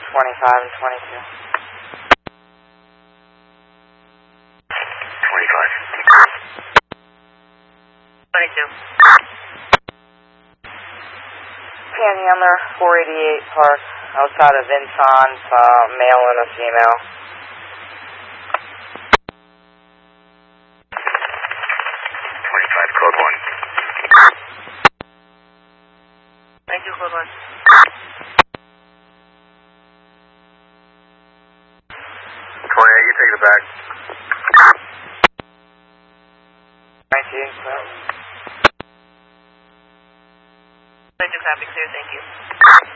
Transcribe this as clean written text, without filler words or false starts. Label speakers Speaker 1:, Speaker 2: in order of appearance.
Speaker 1: 25 and 22.
Speaker 2: 22.
Speaker 1: Panhandler, 488 Park, outside of Vinson, male and a female.
Speaker 3: 25, code 1.
Speaker 2: Thank you, code 1.
Speaker 3: 28, you take it back.
Speaker 1: 19, so.
Speaker 2: 22, copy, clear, thank you.